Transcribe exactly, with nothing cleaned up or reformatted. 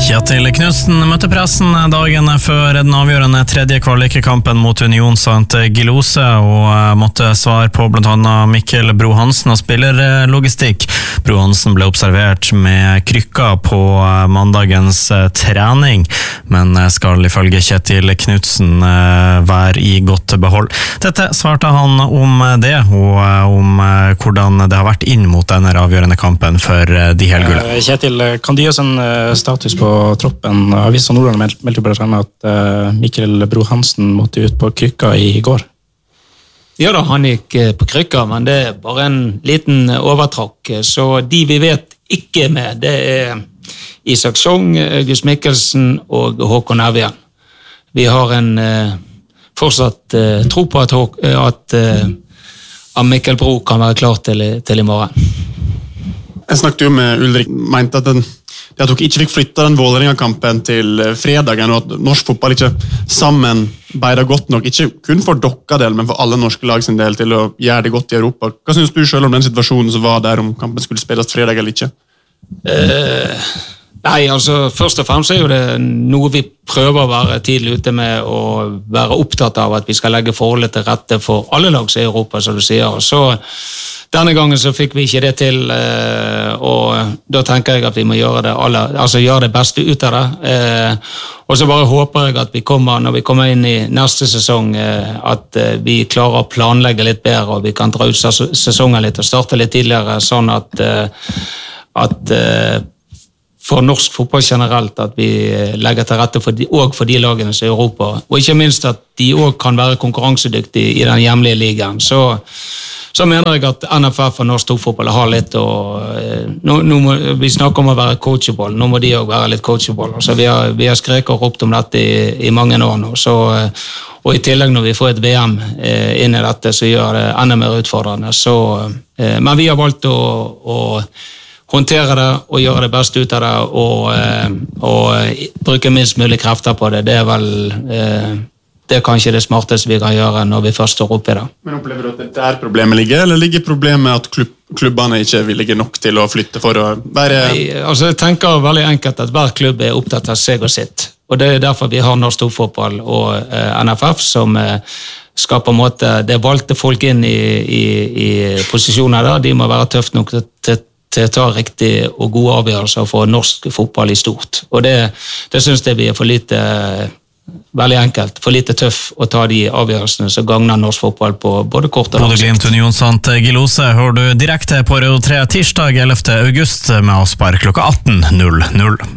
Kjetil Knudsen møtte pressen dagen før den avgjørende tredje kvalikkampen mot Union Saint Gilloise og måtte svare på blant annet Mikkel Bro Hansen og spillerlogistikk. Bro Hansen ble observert med krykka på mandagens trening, men skal ifølge Kjetil Knudsen være i godt behold. Dette svarte han om det, og om hvordan det har vært inn mot denne avgjørende kampen for de helgule. Kjetil, kan du gi oss en status på troppen? Avisa Nordland meldte på det at uh, Mikkel Bro Hansen måtte ut på krykka i går. Ja da, han gikk på krykka, men det er bare en liten overtrakk. Så de vi vet ikke med, det er Isak Song, August Mikkelsen og Håkon Evjen. Vi har en uh, fortsatt uh, tro på at, at, uh, at Mikkel Bro kan være klar til, til i morgen. Jeg snakket jo med Ulrik, mente at den Det at dere ikke fikk flytta den Vålerenga-kampen til fredagen, og at norsk fotball ikke sammen beider godt nok, ikke kun for dere del, men for alle norske lag sin del, til å gjøre det godt i Europa. Hva synes du selv om den situasjonen som var der, om kampen skulle spilles fredag eller ikke? Uh, nei, altså, først og fremst er jo det noe vi prøver å være tidlig ute med, og være opptatt av at vi skal legge forholdet til rette for alle lag i Europa, som du sier. Så denne gangen så fikk vi ikke det til, og da tenker jeg at vi må gjøre det, alle, altså gjøre det beste ut av det. Og så bare håper jeg at vi kommer, når vi kommer inn i neste sesong, at vi klarer å planlegge litt bedre, og vi kan dra ut sesongen litt og starte litt tidligere, sånn at, at for norsk fotball generelt, at vi legger til rette for de, og for de lagene som er i Europa, og ikke minst at de også kan være konkurransedyktige i den hjemlige ligaen. Så Så mener jeg at N F F og norsk storfotball har litt, og nå, nå må, vi snakker om å være coachable, nå må de også være litt coachable. Så vi har, vi har skreket og ropt om dette i, i mange år nå, så, og i tillegg når vi får et V M inn i dette, så gjør det enda mer utfordrende. Så, men vi har valgt å, å håndtere det og gjøre det beste ut av det, og, og bruke minst mulig krefter på det. Det er vel Det er kanskje det smarteste vi kan gjøre når vi først står oppe i det. Men opplever du at det der problemet ligger, eller ligger problemet at klubb, klubbene ikke er villige nok til å flytte for å være... Nei, altså jeg tenker veldig enkelt at hver klubb er opptatt av seg og sitt, og det er derfor vi har norsk storfotball og eh, N F F som eh, skal på en måte, det valgte folk inn i, i, i posisjoner der, de må være tøft nok til, til til å ta riktig og gode avgjørelser for norsk fotball i stort, og det, det synes jeg vi er for lite... Veldig enkelt, for lite tøff å ta de avgjørelsene som gagner norsk fotball på både kort og lang sikt. Bodø-Glimt Union Saint Gilloise hører du direkte på Radio tre tirsdag ellevte august med avspark klokka atten null null.